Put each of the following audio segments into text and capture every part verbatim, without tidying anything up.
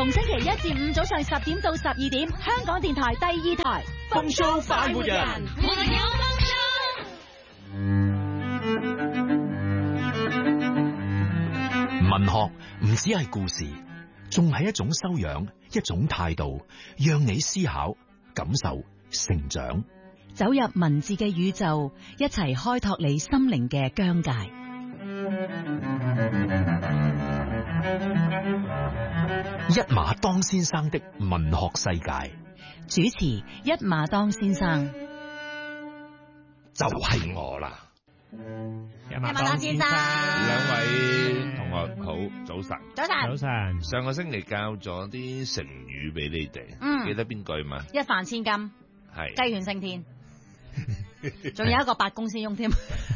逢星期一至五早上十點到十二點，香港電台第二台風騷快活人， 我有文學唔止係故事，仲係一種修養，一種態度，讓你思考、感受、成長。 走入文字嘅宇宙，一齊開拓你心靈嘅疆界。 一馬當先生的文學世界， 主持一馬當先生， 就係我啦。 一馬當先生， 兩位同學好，早晨， 早晨， 早晨。 上個星期教咗啲成語俾你哋， 嗯， 記得邊句嘛？ 一飯千金， 係雞犬升天，仲有一個八公先翁添。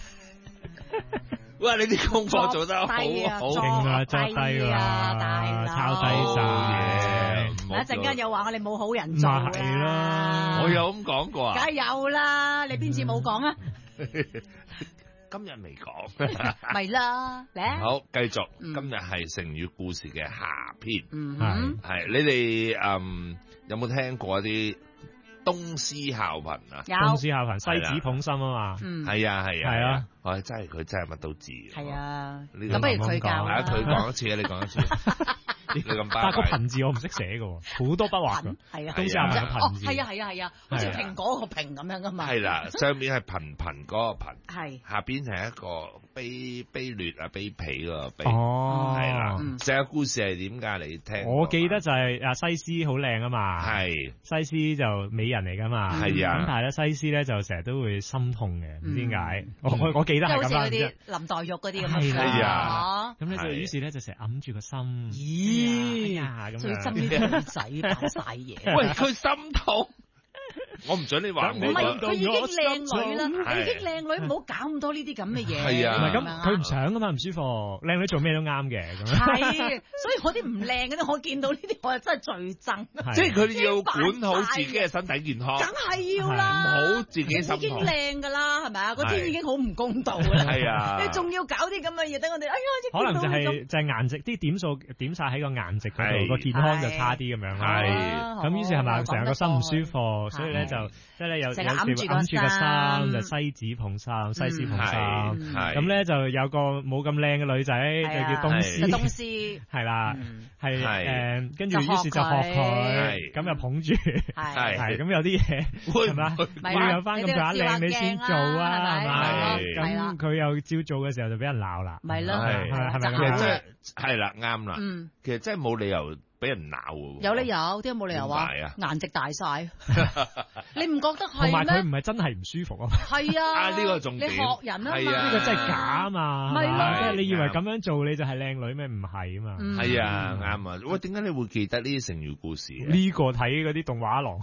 哇！你啲功課做得好，好勁啊，作低啊， 大抄低晒嘢。 一陣間又話我哋冇好人做啦， 我有咁講過啊？ 梗係有啦，你邊次冇講啊？ 今日未講， 咪啦，嚟。 好，繼續，今日係成語故事嘅下篇， 嗯， 係你哋嗯有冇聽過一啲東施效顰啊？ 東施效顰，西子捧心啊嘛。 嗯， 係啊係啊係啊， 我真係佢真係乜都知。 係啊， 咁不如佢教啦。 佢講一次啊，你講一次。你咁巴閉， 但係個顰字我唔識寫嘅，好多筆畫嘅。 係啊， 東施效顰嘅顰字。 係啊係啊係啊，好似蘋果個蘋咁樣噶嘛。 係啦，上面係頻頻嗰個頻， 係下邊係一個卑卑劣啊卑鄙嗰個卑。 哦， 係啦，成個故事係點㗎？你聽？ 我記得就係阿西施好靚啊嘛， 係西施就美人嚟㗎嘛， 係啊。 咁但係咧西施咧就成日都會心痛嘅，唔知點解。我我記得係咁啦。 即係好似嗰啲林黛玉嗰啲咁樣。 係啊， 咁咧就於是咧就成日揞住個心。 咦？ 咁最憎呢啲女仔扮晒嘢。 喂，佢心痛。我唔准你話我。 唔係，佢已經靚女啦， 係已經靚女，唔好搞咁多呢啲咁嘅嘢。 係啊， 唔係咁，佢唔想噶嘛，唔舒服。靚女做咩都啱嘅，咁樣。 係，所以我啲唔靚嗰啲，我見到呢啲，我係真係最憎。 即係佢哋要管好自己嘅身體健康。 梗係要啦， 唔好自己心痛。 已經靚噶啦，係咪啊？嗰天已經好唔公道啦。 係啊， 你仲要搞啲咁嘅嘢，等我哋哎呀， 可能就係就係顏值啲點數點晒喺個顏值嗰度，個健康就差啲咁樣啦。 係， 咁於是係咪成個心唔舒服，所以咧就即係咧有有時揞住個心，就西子捧心，西施捧心。咁咧就有個冇咁靚嘅女仔，就叫東施。 東施係啦，係誒，跟住於是就學佢，咁又捧住，係係咁有啲嘢係咪？要有翻咁上下靚你先做啊，係咪？咁佢又照做嘅時候就俾人鬧啦， 咪咯， 係係咪？ 其實真係係啦，啱啦。 嗯， 其實真係冇理由俾人鬧嘅。 有理由，啲冇理由話顏值大晒，你唔覺得係咩？ 同埋佢唔係真係唔舒服啊。 係啊， 呢個重點。 你學人啊嘛， 呢個真係假啊嘛。 係咯， 即係你以為咁樣做你就係靚女咩？唔係啊嘛。 係啊，啱啊。喂，點解你會記得呢啲成語故事？ 呢個睇嗰啲動畫廊。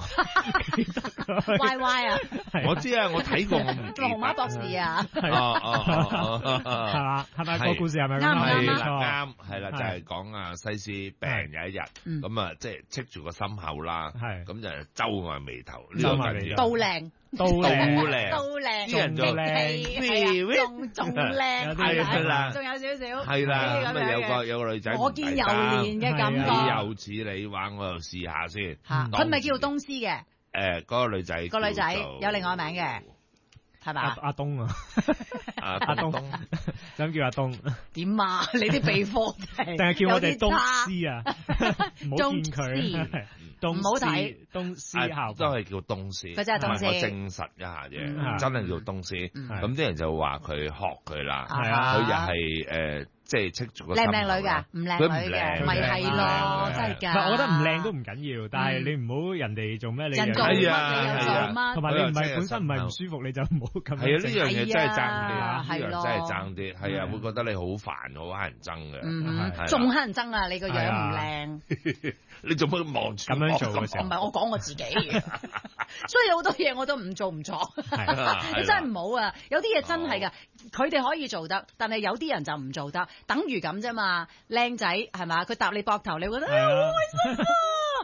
Y Y 啊， 我知啊，我睇過，我唔記得。 龍馬博士啊， 係啊，係嘛？係咪個故事係咪咁？ 係啦，啱，係啦，就係講啊西施病有一日，咁啊即係戚住個心口啦，咁就皺埋眉頭，呢個緊要。 到靚， 到靚， 到靚， 啲人就靚，仲仲靚，係啦，仲有少少， 係啦，咁啊有個有個女仔， 我見猶憐嘅感覺， 你又似你話，我又試下先。 吓，佢咪叫東施嘅？ 誒，嗰個女仔， 個女仔有另外名嘅。係嘛？ 阿阿東啊， 阿阿東，想叫阿東。 點啊？你啲備課定係叫我哋東施啊？唔好見佢， 唔好睇東施效都係叫東施。 佢真係東施。 我證實一下啫，真係叫東施。咁啲人就話佢學佢啦， 係啊， 佢又係誒。即係戚住個心口。 靚唔靚女㗎？唔靚女嘅，咪係咯，真係㗎。 唔係，我覺得唔靚都唔緊要，但係你唔好人哋做咩你人做乜你又做乜， 同埋你唔係本身唔係唔舒服你就唔好咁。 係啊，呢樣嘢真係爭啲，呢樣係真係爭啲，係啊，會覺得你好煩，好乞人憎嘅。 嗯，仲乞人憎啊！你個樣唔靚， 你做乜望住咁樣做嘅時候？ 唔係我講我自己，所以好多嘢我都唔做唔錯。你真係唔好啊！有啲嘢真係㗎，佢哋可以做得，但係有啲人就唔做得。等於咁啫嘛，靚仔係嘛？佢搭你膊頭，你會覺得哎呀好開心啊！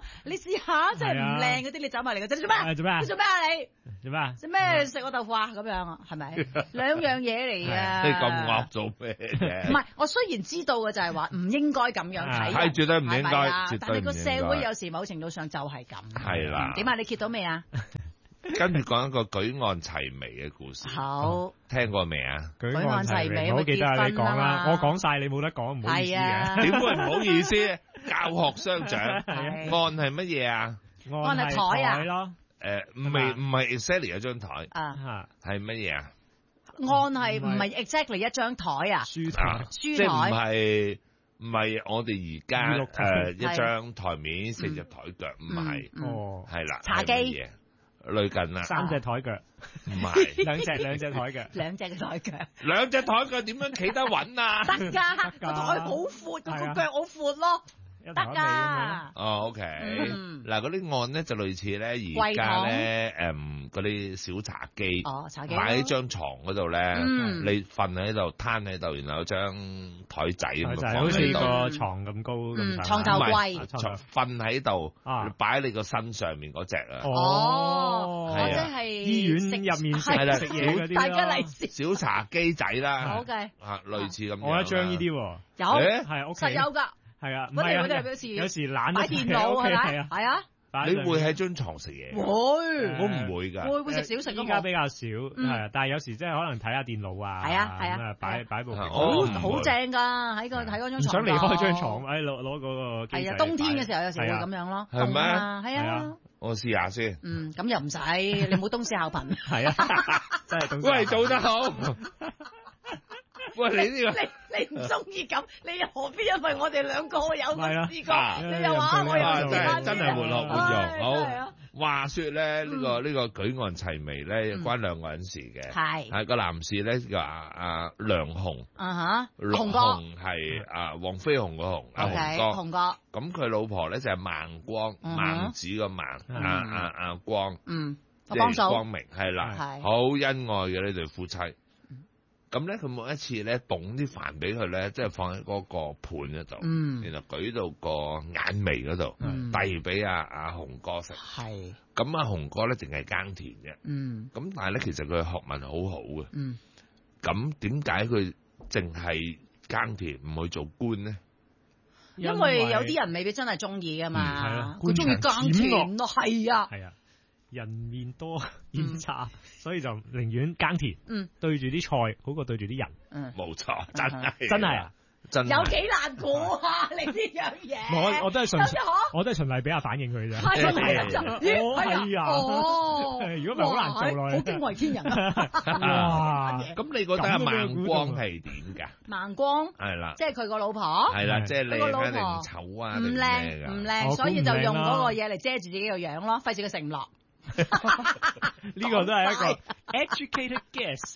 你試下，真係唔靚嗰啲，你走埋嚟嘅啫，做咩？ 做咩？ 你做咩啊你？ 做咩？ 做咩食我豆腐啊？咁樣啊，係咪？兩樣嘢嚟啊！ 你咁惡做咩啫？ 唔係，我雖然知道嘅就係話唔應該咁樣睇， 係絕對唔應該， 但係個社會有時某程度上就係咁。 係啦。 點啊？你揭到未啊？ 跟住講一個舉案齊眉嘅故事。 好， 聽過未啊？ 舉案齊眉，我記得你講啦，我講晒你冇得講，唔好意思嘅。 點會唔好意思？教學相長，案係乜嘢啊？ 案係台啊？ 誒，唔係唔係 exactly 一張台啊？係乜嘢啊？ 案係唔係 exactly 一張台啊？ 書台， 書台， 即係唔係唔係我哋而家誒一張台面四隻台腳，唔係，哦，係啦， 茶几。 類近啦， 三隻台腳， 唔係兩隻兩隻台腳， 兩隻台腳， 兩隻台腳點樣企得穩啊？ 得㗎，個台好闊，個腳好闊咯，得㗎。 哦，OK，嗱嗰啲案咧就類似咧而家咧誒嗰啲小茶几， 哦茶几， 擺喺張床嗰度咧，你瞓喺度攤喺度，然後張台仔咁就好似個床咁高咁， 床頭櫃， 瞓喺度，擺喺你個身上面嗰隻啊。 哦，或者係醫院入面食食嘢嗰啲大家嚟小茶几仔啦。 好嘅， 啊類似咁。 我一張呢啲喎， 有係屋企實有㗎。 係啊， 嗰啲嗰啲表示有時懶擺電腦係咪？係啊。 你會喺張床食嘢？ 會， 我唔會㗎。 會會食少食。 依家比較少，係啊，但係有時即係可能睇下電腦啊。 係啊係啊，擺擺部。 好好正㗎，喺個喺嗰張床。唔想離開張床，誒攞攞嗰個機。 係啊，冬天嘅時候有時會咁樣咯。 係咩？ 係啊。 我試下先。 嗯，咁又唔使，你冇東施效顰。 係啊，真係東施。 喂，做得好。喂，你呢個你你唔中意咁，你又何必因為我哋兩個有咁試過， 你又話我又真係真係活學活用。 好， 話說咧，呢個呢個舉案齊眉咧，關兩個人事嘅。係係個男士咧叫阿阿梁鴻。啊哈， 鴻哥係啊黃飛鴻個鴻，阿鴻哥。 鴻哥。咁佢老婆咧就係孟光，孟子個孟，阿阿阿光。嗯，即係光明係啦，好恩愛嘅呢對夫妻。咁咧，佢每一次咧，捧啲飯俾佢咧，即係放喺嗰個盤嗰度，嗯、然後舉到個眼眉嗰度，嗯、遞俾阿阿鴻哥食。係。咁阿鴻哥咧，淨係耕田嘅。嗯。咁但係咧，其實佢學問好好嘅。嗯。咁點解佢淨係耕田唔去做官咧？ 因為有啲人未必真係中意噶嘛，佢中意耕田咯，係啊。係啊。 人面多煙差，所以就寧願耕田，對住啲菜好過對住啲人。 冇錯，真係真係啊，真有幾難估啊！你呢樣嘢， 我我都係順，我都係循例俾下反應佢啫。 係啊， 係啊， 哦， 如果唔係好難做落去， 好驚為天人啊！ 哇！咁你覺得阿孟光係點㗎？ 孟光係啦，即係佢個老婆係啦，即係你老婆唔醜啊，唔靚唔靚，所以就用嗰個嘢嚟遮住自己個樣咯，費事佢食唔落。 呢個都係一個 educated guess，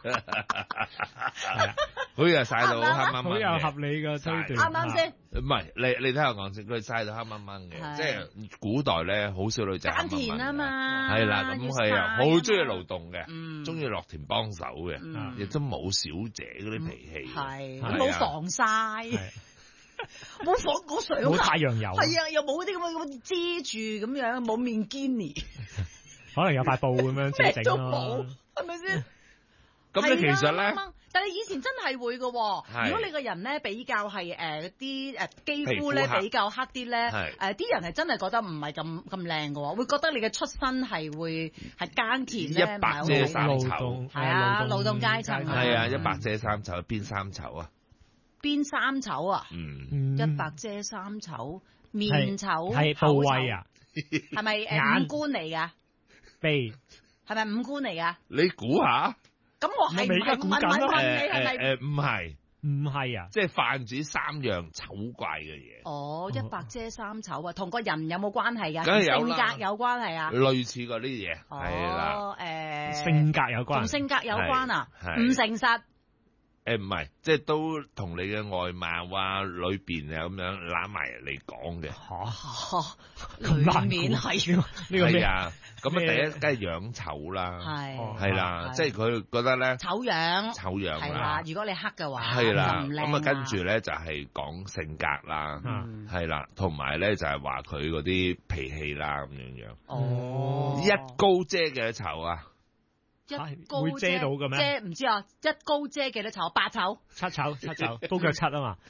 佢又曬到黑掹掹， 好有合理嘅推斷。 啱啱先？ 唔係，你你睇下講先，佢曬到黑掹掹嘅，即係古代咧，好少女仔耕田啊嘛。 係啦，咁佢又好中意勞動嘅，中意落田幫手嘅，亦都冇小姐嗰啲脾氣， 係冇防曬。冇防嗰水， 冇太陽油， 係啊，又冇啲咁嘅咁遮住咁樣，冇面堅尼， 可能有塊布咁樣遮整咯， 係咪先？ 咁咧其實咧， 但係以前真係會嘅，如果你個人咧比較係誒啲誒肌膚咧比較黑啲咧，誒啲人係真係覺得唔係咁咁靚嘅，會覺得你嘅出身係會係耕田咧， 一白遮三醜， 係啊，勞動階層， 係啊，一白遮三醜，邊三醜啊？ 邊三醜啊？嗯，一白遮三醜，面醜係部位啊？ 係咪誒五官嚟噶？ 鼻係咪五官嚟噶？ 你估下？ 咁我係唔係問問問你係咪？ 誒唔係， 唔係啊！ 即係泛指三樣醜怪嘅嘢。 哦，一白遮三醜啊，同個人有冇關係噶？ 梗係有啦，性格有關係啊？ 類似嗰啲嘢係啦。 誒， 性格有關， 同性格有關啊？唔誠實。 誒唔係，即係都同你嘅外貌啊、裏邊啊咁樣攬埋嚟講嘅。 嚇，裏面係呢個咩啊？咁啊，第一梗係樣醜啦，係係啦，即係佢覺得咧醜樣醜樣係啦。如果你黑嘅話， 係啦，咁啊跟住咧就係講性格啦，係啦，同埋咧就係話佢嗰啲脾氣啦咁樣樣。哦，一高遮幾多醜啊？ 一高會遮到嘅咩？ 遮唔知啊，一高遮幾多醜？八醜？ 七醜，七醜，高腳七啊嘛。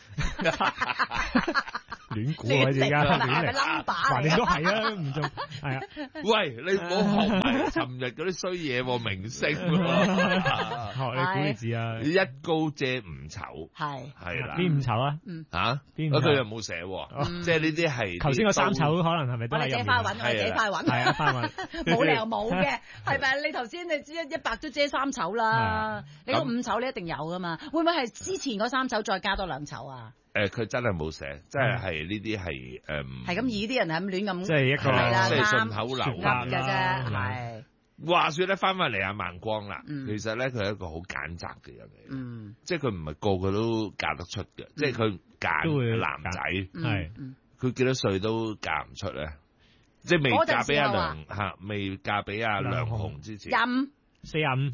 亂估啊！而家亂嚟，橫掂都係啊，唔中係啊。 喂，你唔好學埋尋日嗰啲衰嘢喎，明星喎。 學你估你字啊！ 一高遮五醜， 係係啦。 邊五醜啊？ 嚇？邊？佢又冇寫喎，即係呢啲係頭先個三醜，可能係咪都係入面？ 我哋快揾，我哋幾快揾。 係啊，快揾。 冇理由冇嘅，係咪？你頭先你知一百都遮三醜啦，你個五醜你一定有噶嘛？會唔會係之前嗰三醜再加多兩醜啊？ 誒，佢真係冇寫，即係係呢啲係誒， 係咁以啲人係咁亂咁， 即係一個即係順口溜噏嘅啫，係。 話說咧，翻返嚟阿萬光啦，其實咧佢係一個好揀擇嘅人嚟，嗯，即係佢唔係個個都嫁得出嘅，即係佢揀男仔，係，佢幾多歲都嫁唔出咧，即係未嫁俾阿梁吓，未嫁俾阿梁紅之前， 廿四廿五。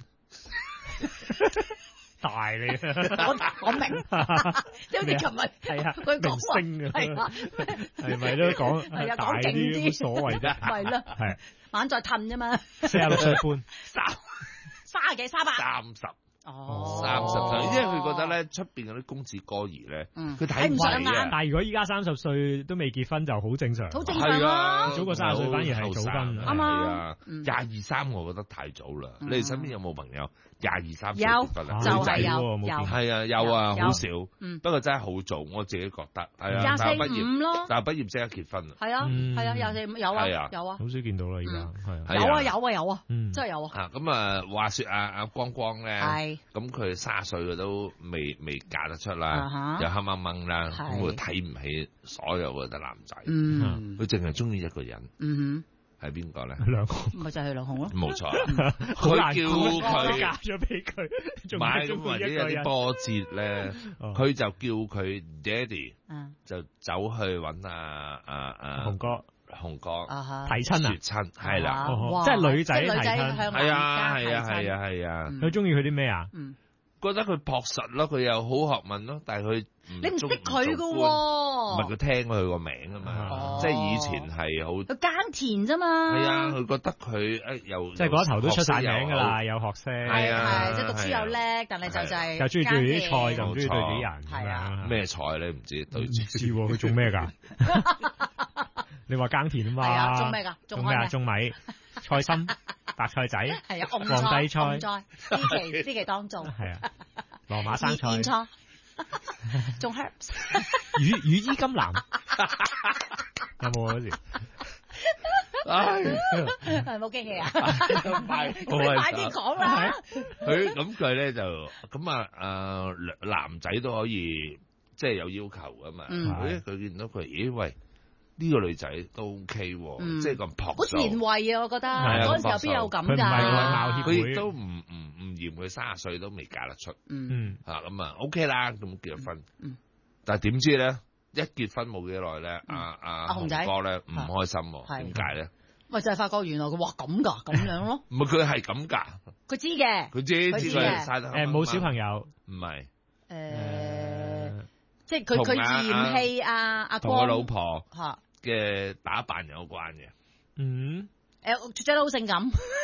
大你， 我我明，即係好似琴日係啊，佢講明星係啊， 係咪都講係啊， 大講勁啲所謂啫， 係啦， 係晚再褪啫嘛， 四廿六歲半， 三卅幾卅八， 三十。 哦， 三十歲，因為佢覺得咧出邊嗰啲公子哥兒咧，佢睇唔上啊。 但係如果依家三十歲都未結婚就好正常， 好正常啊。 早過三十歲反而係早婚， 啱啊。廿二三我覺得太早啦。你哋身邊有冇朋友廿二三歲結婚啊？ 就係有， 係啊，有啊，好少。不過真係好早，我自己覺得係啊。 廿四五咯， 但係畢業即刻結婚啊。 係啊，係啊，廿四五有啊，有啊， 好少見到啦，而家係啊，有啊，有啊，有啊，真係有啊。 啊，咁啊，話說阿阿光光咧，咁佢卅歲嘅都未未嫁得出啦，又黑掹掹啦，咁佢睇唔起所有嘅男仔，佢淨係中意一個人，係邊個咧？ 梁紅， 咪就係梁紅咯， 冇錯。佢叫佢嫁咗俾佢， 買咁或者有啲波折咧，佢就叫佢爹哋，就走去揾阿阿阿紅哥。 紅哥提親啊， 絕親係啦， 即係女仔提親， 係啊係啊係啊係啊， 佢中意佢啲咩啊？ 覺得佢樸實咯，佢又好學問咯，但係佢你唔識佢噶， 唔係佢聽佢個名啊嘛，即係以前係好佢耕田啫嘛， 係啊，佢覺得佢誒又即係嗰頭都出晒名噶啦，有學識， 係啊，即係讀書又叻，但係就就係就中意對啲菜，就唔中意對啲人， 係啊， 咩菜咧唔知對住， 唔知佢種咩噶？你話耕田啊嘛？ 係啊，種咩噶？ 種咩啊？種米、菜心、白菜仔， 係啊，紅皇帝菜、 紅菜，呢期呢期當造， 係啊，羅馬生菜、 燕菜，種 herbs， 羽羽衣甘藍，有冇嗰時？ 唉， 係冇驚喜啊！ 快快啲講啦！ 佢咁佢咧就咁啊，誒男仔都可以即係有要求噶嘛？誒佢見到佢，咦喂？呢個女仔都 OK 喎，即係咁樸素， 好前衛啊！我覺得嗰陣時候邊有咁㗎？ 佢唔係外貌協會， 佢亦都唔唔唔嫌佢卅歲都未嫁得出，嗯嚇咁啊 OK 啦，咁結咗婚，但係點知咧一結婚冇幾耐咧，阿阿紅哥咧唔開心喎，點解咧？ 咪就係發覺原來佢哇咁㗎，咁樣咯。 唔係佢係咁㗎， 佢知嘅， 佢知知佢誒冇小朋友， 唔係誒，即係佢佢嫌棄阿阿同我老婆嚇嘅打扮有關嘅， 嗯， 誒着得好性感，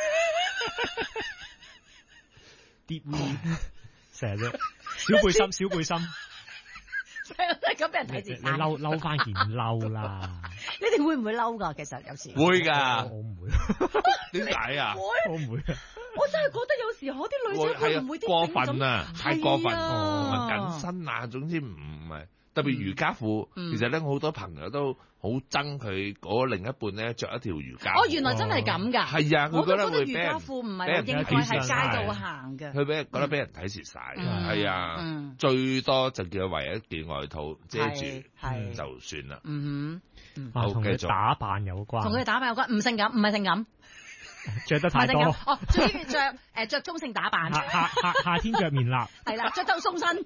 啲成日啫，小背心，小背心， 咁俾人睇住， 你嬲嬲翻件褸啦， 你哋會唔會嬲㗎？其實有時會㗎， 我唔會， 點解啊？ 我唔會， 我真係覺得有時候啲女仔會唔會啲過分啊，太過分， 啊， 緊身啊，總之唔係。特別瑜伽褲，其實咧好多朋友都好憎佢嗰另一半咧着一條瑜伽褲。 哦，原來真係咁㗎。 係啊，佢覺得會瑜伽褲唔係應該喺街度行嘅。 佢俾人覺得俾人睇蝕晒，係啊，最多就叫佢為一件外套遮住，就算啦。 嗯哼，同佢打扮有關， 同佢打扮有關，唔性感，唔係性感。 着得太多。 哦，最緊要着誒着中性打扮。 夏夏夏夏天着棉衲。 係啦，着得鬆身。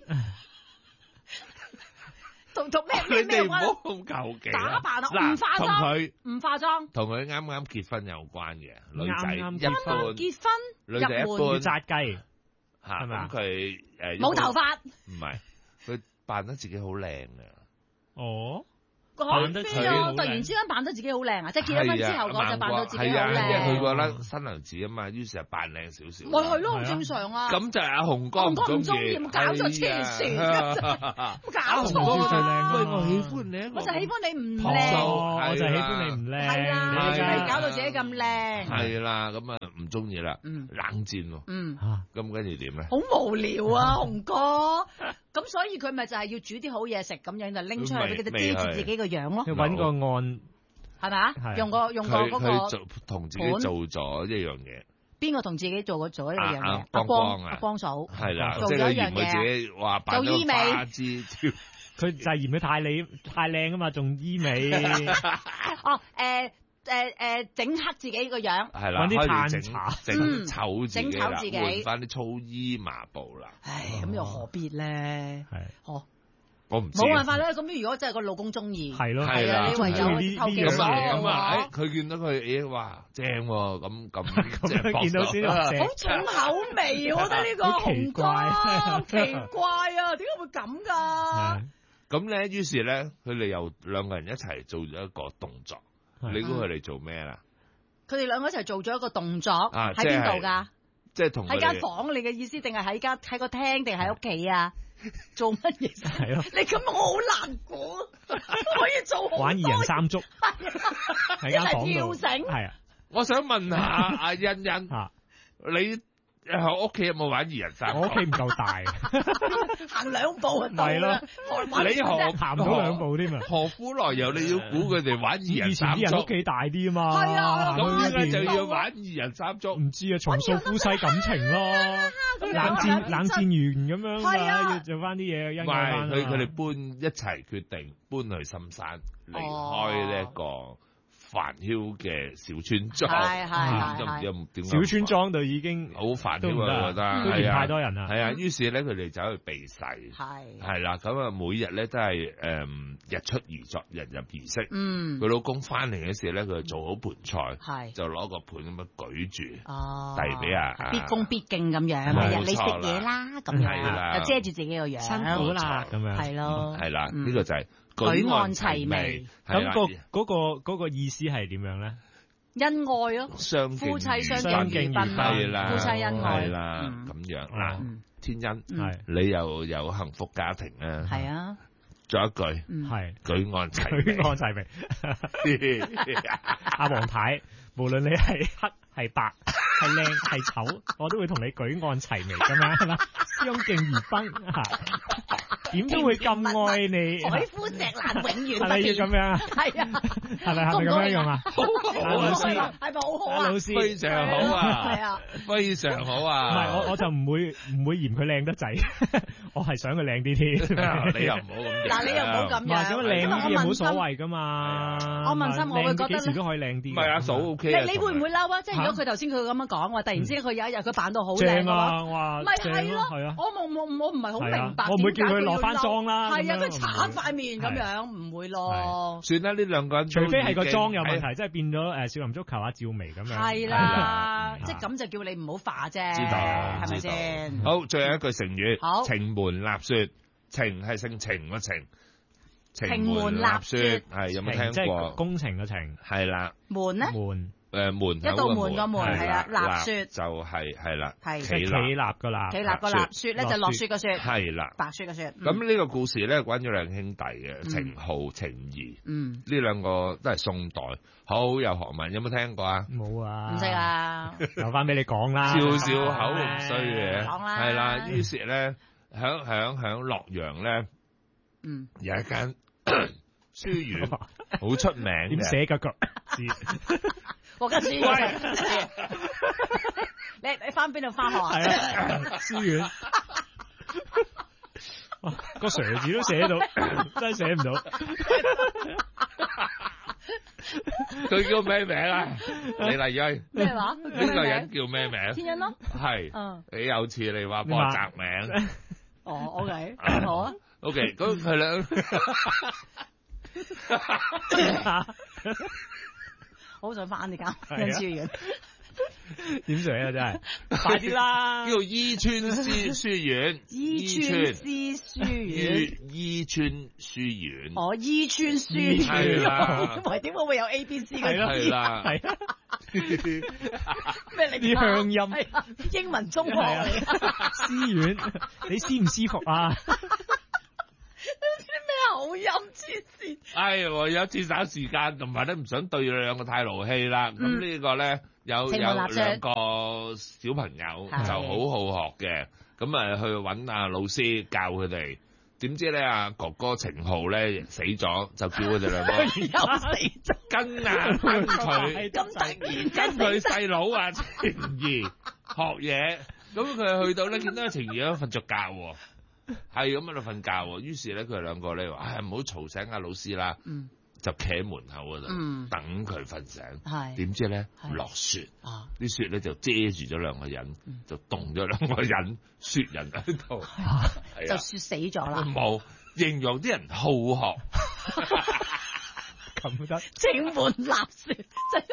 同同咩咩咩唔好咁求其打扮啊，唔化妝，佢唔化妝， 同佢啱啱結婚有關嘅女仔， 啱啱結婚， 女仔一般紮雞， 係咪？咁佢誒冇頭髮， 唔係佢扮得自己好靚嘅。 哦。 扮得自己好靚，突然之間扮得自己好靚啊！即係結咗婚之後嗰就扮到自己好靚。 係啊，因為佢覺得新娘子啊嘛，於是就扮靚少少。 咪係咯，好正常啊。 咁就係阿紅哥唔中意， 搞咗黐線嘅，搞錯啊！ 喂，我喜歡你， 我就喜歡你唔靚， 我就喜歡你唔靚。 係啦，你咪搞到自己咁靚。 係啦，咁啊唔中意啦，冷戰喎。 嗯， 咁跟住點咧？ 好無聊啊，紅哥。咁所以佢咪就係要煮啲好嘢食，咁樣就拎出嚟俾佢哋遮住自己個樣咯。 要揾個案， 係咪啊？用個用個嗰個同自己做咗一樣嘢。 邊個同自己做過做一樣嘢？ 阿光阿光嫂係啦， 做咗一樣嘢。 自己話扮到花枝， 佢就係嫌佢太靚太靚啊嘛，仲醫美。 哦，誒。誒誒，整黑自己個樣， 係啦， 揾啲炭整茶， 整醜自己啦， 整醜自己， 換翻啲粗衣麻布啦。 唉，咁又何必咧？ 係， 哦， 我唔知冇辦法咧。咁如果真係個老公中意， 係咯， 係啊，你唯有投其所好咁啊，誒，佢見到佢，誒，哇，正喎，咁咁， 咁見到先話正， 好重口味，我覺得呢個紅哥奇怪啊，點解會咁㗎？ 咁咧，於是咧，佢哋又兩個人一齊做咗一個動作。你估佢哋做咩啦？ 佢哋兩個一齊做咗一個動作，喺邊度㗎？ 即係同喺間房，你嘅意思定係喺間喺個廳定係喺屋企啊？做乜嘢？ 係咯， 你咁我好難估，可以做好玩二人三足，喺間房度跳繩。 係啊， 我想問下阿欣欣，你喺屋企有冇玩二人三？ 我屋企唔夠大， 行兩步就到啦。 你何行唔到兩步添啊？ 何苦來由你要估佢哋玩二人三足？ 以前啲人屋企大啲啊嘛。 係啊， 咁點解就要玩二人三足？ 唔知啊，重塑夫妻感情咯。冷戰冷戰完咁樣嘛，要做翻啲嘢，恩愛翻。 佢佢哋搬一齊決定搬去深山，離開呢一個繁囂嘅小村莊， 係係係係， 小村莊就已經好煩囂啊！我覺得都嫌太多人啦。 係啊，於是咧佢哋走去避世， 係係啦，咁啊每日咧都係誒日出而作，日入而息。 嗯， 佢老公翻嚟嘅時咧，佢就做好盤菜， 係就攞個盤咁樣舉住， 哦， 遞俾啊， 必恭必敬咁樣，日你食嘢啦，咁樣就遮住自己個樣， 辛苦啦，咁樣係咯， 係啦，呢個就係。 舉案齊眉， 咁個嗰個嗰個意思係點樣咧？ 恩愛咯，夫妻相敬如賓， 係啦， 夫妻恩愛啦，咁樣嗱，天恩係你又有幸福家庭啊， 係啊， 仲有一句係舉案齊眉， 舉案齊眉，阿黃太，無論你係黑係白係靚係醜，我都會同你舉案齊眉咁樣係嘛，相敬如賓嚇。點都會咁愛你， 海枯石爛永遠不變。 係咪要咁樣啊？ 係啊， 係咪係咪咁樣用啊？ 好好啊，老師係咪好好啊？ 老師非常好啊， 係啊， 非常好啊。 唔係我我就唔會唔會嫌佢靚得滯，我係想佢靚啲添。 你又唔好咁。 嗱，你又唔好咁樣。 唔係咁靚啲嘢冇所謂噶嘛。 我問心，我會覺得幾時都可以靚啲。 唔係阿嫂 OK 啊。 你你會唔會嬲啊？即係如果佢頭先佢咁樣講話，突然之間佢有一日佢扮到好靚正啊！哇， 咪係咯， 係啊。 我冇冇我唔係好明白。 我唔會叫佢落翻妝啦。 係啊，即係搽塊面咁樣，唔會咯。 算啦，呢兩個人除非係個妝有問題，即係變咗誒少林足球啊趙薇咁樣。 係啦，即係咁就叫你唔好化啫。 知道， 係咪先？ 好，最後一句成語。 好， 程門立雪。程係姓程個程。 程門立雪係有冇聽過？ 工程嘅程係啦。 門咧？ 門。 誒門一道門個門係啦，立雪就係係啦， 係企立個立， 企立個立，雪咧就落雪個雪， 係啦， 白雪個雪。 咁呢個故事咧關咗兩兄弟嘅程浩、程頤，嗯，呢兩個都係宋代，好有學問，有冇聽過啊？ 冇啊， 唔識啊， 留翻俾你講啦， 笑笑口唔衰嘅， 講啦， 係啦，於是咧響響響洛陽咧， 嗯， 有一間書院好出名嘅， 點寫個個字？ 我間書院，你你翻邊度翻學啊？ 係啊，書院，個蛇字都寫到，真係寫唔到。 佢叫咩名啊？李麗蕊咩話？ 呢個人叫咩名？ 天恩咯。 係。嗯。你有次你話幫我擇名。 哦 ，OK，好啊。 OK，咁佢兩。 好想翻呢間恩書院。 點算啊？真係，快啲啦！ 叫做伊川詩書院， 伊川詩書院， 伊川書院。 哦，伊川書院係啦。 喂，點解會有 A B C 嘅？ 係啦，係啊。 咩嚟？ 啲鄉音， 英文中學嚟。 詩院，你舒唔舒服啊？ 啲咩口音黐線？ 哎，我有節省時間，同埋咧唔想對你兩個太勞氣啦。咁、嗯、呢個咧有有兩個小朋友就好好學嘅，咁啊去揾阿老師教佢哋。點知咧阿哥哥程浩咧死咗，就叫佢哋兩個又死咗， 跟啊跟佢， 咁突然跟佢細佬啊程怡學嘢。咁佢去到咧見到程怡咧瞓着覺喎。係咁喺度瞓覺喎，於是咧佢哋兩個咧話：唉，唔好嘈醒阿老師啦，嗯、就企喺門口嗰度、嗯、等佢瞓醒。係點知咧落雪，啲、啊、雪咧就遮住咗兩個人，嗯、就凍咗兩個人，雪人喺度， 啊啊、就雪死咗啦。 冇形容啲人好學， 咁得整碗立雪，真